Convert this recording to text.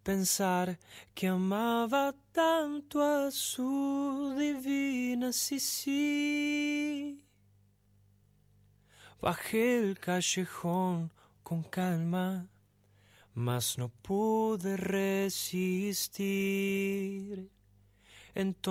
pensar que amaba tanto a su divina Sisi. Bajé el callejón con calma, mas no pude resistir. Entonces